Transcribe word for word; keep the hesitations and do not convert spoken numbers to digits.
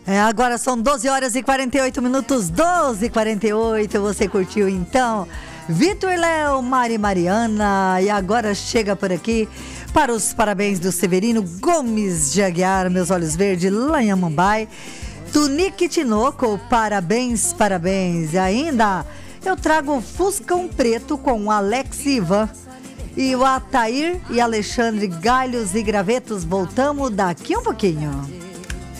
É, agora são doze horas e quarenta e oito minutos, doze e quarenta e oito. Você curtiu então Vitor Léo, Mari Mariana. E agora chega por aqui para os parabéns do Severino Gomes de Aguiar, Meus Olhos Verdes, lá em Mumbai. Tunique Tinoco, parabéns, parabéns. E ainda eu trago o Fuscão Preto com o Alex e Ivan. E o Atair e Alexandre Galhos e Gravetos. Voltamos daqui um pouquinho.